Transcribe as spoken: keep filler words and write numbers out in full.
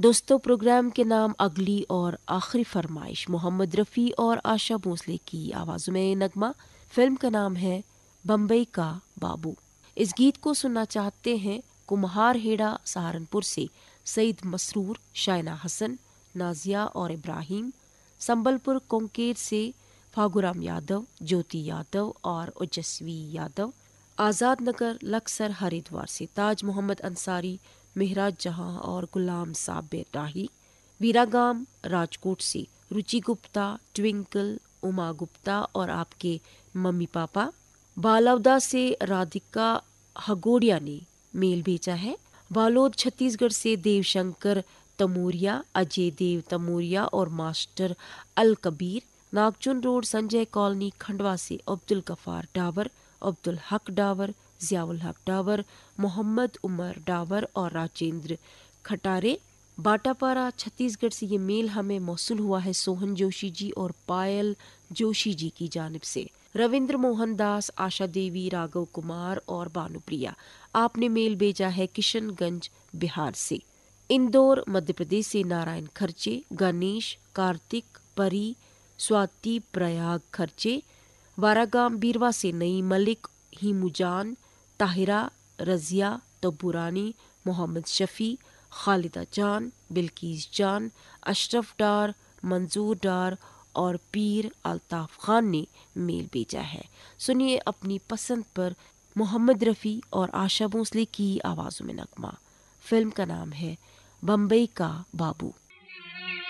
दोस्तों, प्रोग्राम के नाम अगली और आखिरी फरमाइश। मोहम्मद रफ़ी और आशा भोसले की आवाज़ों में नगमा। फिल्म का नाम है बम्बई का बाबू। इस गीत को सुनना चाहते हैं कुम्हार हेड़ा सहारनपुर से सईद मसरूर, शायना हसन, नाजिया और इब्राहिम। संबलपुर कोंकेर से फागुराम यादव, ज्योति यादव और ओजस्वी यादव। आज़ाद नगर लक्सर हरिद्वार से ताज मोहम्मद अंसारी, मेहराज जहां और गुलाम साबिर राही। वीरागाम राजकोट से रुचि गुप्ता, ट्विंकल, उमा गुप्ता और आपके मम्मी पापा। बालवदा से राधिका हगोड़िया ने मेल भेजा है। बालोद छत्तीसगढ़ से देवशंकर तमोरिया, अजय देव तमोरिया और मास्टर अल कबीर। नागचुन रोड संजय कॉलोनी खंडवा से अब्दुल गफार डावर, अब्दुल हक डावर, जियाउल हक डावर, मोहम्मद उमर डावर और राजेंद्र खटारे। बाटापारा छत्तीसगढ़ से ये मेल हमें मौसूल हुआ है सोहन जोशी जी और पायल जोशी जी की जानिब से। रविंद्र मोहन दास, आशा देवी, राघव कुमार और भानुप्रिया। आपने मेल भेजा है किशनगंज बिहार से। इंदौर मध्य प्रदेश से नारायण खर्चे, गणेश, कार्तिक, परी, स्वाति प्रयाग खर्चे। वारागाम बीरवा से नई मलिक, हिमुजान, ताहिरा, रजिया, तब्बुरानी, मोहम्मद शफी, खालिदा जान, बिल्किस जान, अशरफ डार, मंजूर डार और पीर अल्ताफ खान ने मेल भेजा है। सुनिए अपनी पसंद पर मोहम्मद रफ़ी और आशा भोसले की आवाज़ों में नगमा। फिल्म का नाम है बम्बई का बाबू।